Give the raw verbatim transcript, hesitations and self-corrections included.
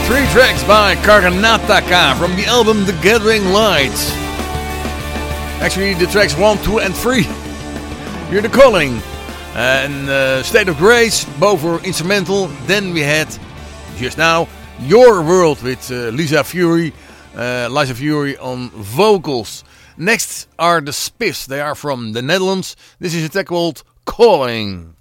Three tracks by Karnataka from the album The Gathering Light. Actually, the tracks one, two and three. You're The Calling. And uh, State of Grace, both were instrumental. Then we had, just now, Your World with uh, Lisa Fury. Uh, Liza Fury on vocals. Next are the Spiffs. They are from the Netherlands. This is a track called Calling.